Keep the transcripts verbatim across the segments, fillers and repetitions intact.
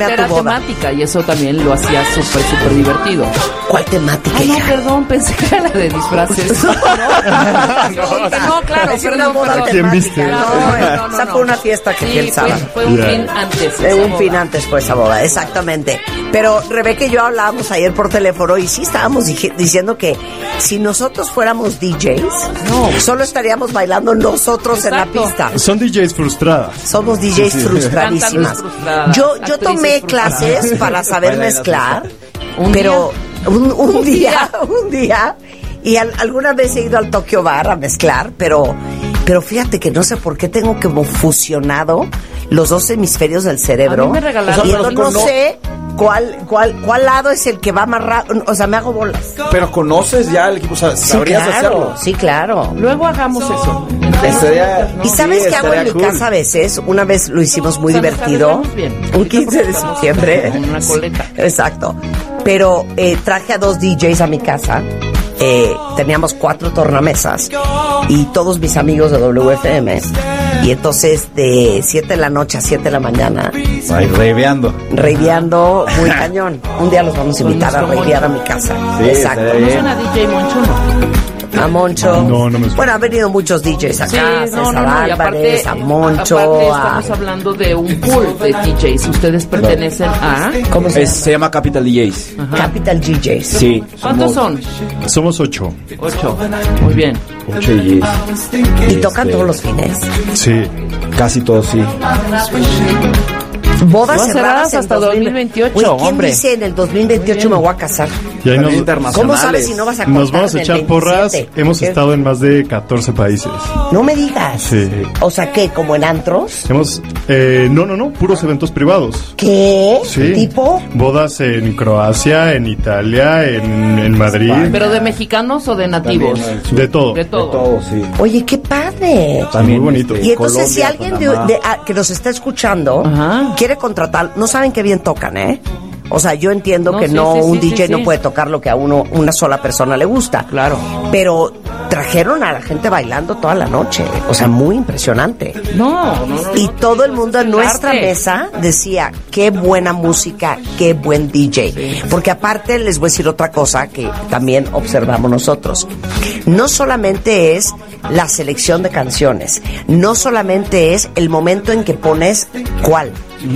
a tu era boda. temática y eso también lo hacía súper, súper divertido. ¿Cuál temática? Ay, no, hija? perdón, pensé que era la de disfraces. No, no, no, claro, Es una perdón, boda perdón. ¿Quién viste? temática. No, No, no, no, esa no. fue una fiesta que Sí, pensaba. Fue, fue un Yeah. fin antes. Eh, esa un boda. fin antes fue esa boda, exactamente. Pero Rebeca y yo hablábamos ayer por teléfono y sí estábamos dije- diciendo que si nosotros fuéramos D Js, No. solo estaríamos bailando nosotros en la Exacto. pista. Son D Js frustradas. Somos D Js frustradísimas. Cantantes frustradas, Yo, yo actrices tomé frustradas. clases para saber Baila en la mezclar, ¿Un pero un, un Un día, día. un día, y al- alguna vez he ido al Tokyo Bar a mezclar, pero, pero fíjate que no sé por qué tengo como fusionado los dos hemisferios del cerebro. A mí me regalaron y los entonces no cono- sé cuál, cuál, cuál lado es el que va más rápido, o sea, me hago bolas. Pero conoces ya el equipo, o sea, Sí, sabrías claro, hacerlo. sí, claro. Luego hagamos eso. Estaría- ¿Y sabes Sí, qué hago en mi estaría cool. casa a veces? Una vez lo hicimos muy O sea, nos divertido. arreglamos bien. Un quince de septiembre. Con una coleta. Exacto. Pero eh, traje a dos D Js a mi casa. Eh, teníamos cuatro tornamesas y todos mis amigos de W F M. Y entonces de siete de la noche a siete de la mañana, Ahí reveando. reideando muy cañón. Un día los vamos a invitar a nuestro reidear a mi casa. Sí, Exacto. estaría bien. ¿Conocen a D J Moncho? No. A Moncho. No, no me suena. Bueno, han venido muchos D Js acá. Sí, no, César no, no. Y Álvarez, aparte, a Moncho. aparte a- estamos hablando de un pool de D Js. Ustedes pertenecen a... ¿Cómo se Es- llama? se llama Capital D Js. Ajá. Capital D Js. Sí. ¿Cuántos son? Somos ocho. Ocho. Muy bien. Ocho D Js. Y tocan todos los fines. Sí. Casi todos, sí. Bodas Bodas cerradas cerradas en hasta dos mil dos mil veintiocho, Oye, ¿quién hombre. dice en el dos mil veintiocho me voy a casar? Y ahí También nos, internacionales. ¿Cómo sabes si no vas a contar nos vamos a del echar porras. veintisiete? Hemos ¿Qué? estado en más de catorce países. No me digas. Sí. O sea, ¿qué? ¿Como en antros? Hemos, eh, no, no, no, puros eventos privados. ¿Qué? Sí. ¿Tipo? Bodas en Croacia, en Italia, en, en Madrid. ¿Pero de mexicanos o de nativos? También, ¿no? De todo. De De todo. todo, sí. Oye, qué padre. Muy bonito. Y entonces, si Colombia, alguien de- Panamá. de- a- que nos está escuchando Ajá. quiere contratar, no saben qué bien tocan, ¿eh? O sea, yo entiendo No, que sí, no, sí, un sí, D J sí, no sí. puede tocar lo que a uno, una sola persona le gusta. Claro. Pero trajeron a la gente bailando toda la noche. O sea, muy impresionante. No, no, no. Y todo el mundo en el nuestra arte. mesa decía, qué buena música, qué buen D J. Porque aparte les voy a decir otra cosa que también observamos nosotros. No solamente es la selección de canciones, no solamente es el momento en que pones cuál,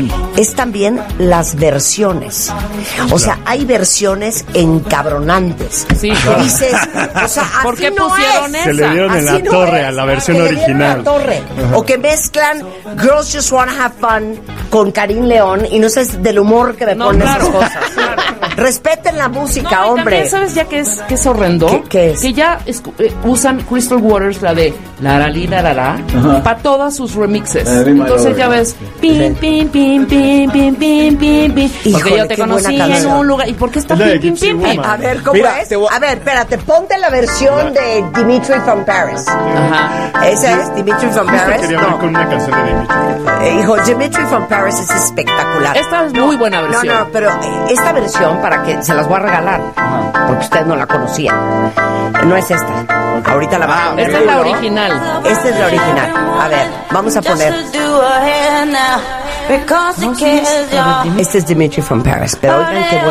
es también las versiones. O sea, hay versiones encabronantes. Sí, que claro. dices, o sea, ¿Por así qué no pusieron es. Se le dieron en Así la no torre es. a la versión Que le dieron original. la torre. O que mezclan Girls Just Wanna Have Fun con Karim León y no sé del humor que me No, ponen claro. esas cosas. Respeten la música, No, y hombre. también, ¿sabes ya que es, que es horrendo? ¿Qué- qué es? Que ya escu- eh, usan Crystal Waters, la de la la li, la la la, para todas sus remixes. Eh, mi Entonces madre. ya ves, pim, pim, pim, pim, pim, pim, pim, pim. Porque Híjole, yo te qué buena conocí en canción. un lugar. ¿Y por qué está Es la de pim, pim, Gypsy pim, pim? Woman. A ver, ¿cómo Mira, es? te voy- A ver, espérate, ponte la versión de Dimitri from Paris. Ajá. ¿Esa es Dimitri from Justo Paris? quería abrir No. con una canción de Dimitri. Eh, hijo, Dimitri from Paris es espectacular. Esta es muy buena No, versión. no, pero eh, esta versión, para que se las voy a regalar, porque ustedes no la conocían. No es esta. Ahorita la va a poner. Esta es la uno. original. Esta es la original. A ver, vamos a poner. No, sí, es- Este es Dimitri from Paris, pero oigan qué